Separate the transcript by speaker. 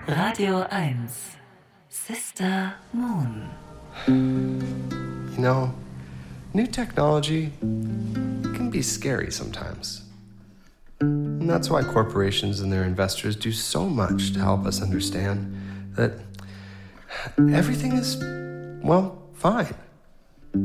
Speaker 1: Radio 1. Sister Moon.
Speaker 2: You know, new technology can be scary sometimes. And that's why corporations and their investors do so much to help us understand that everything is, well, fine.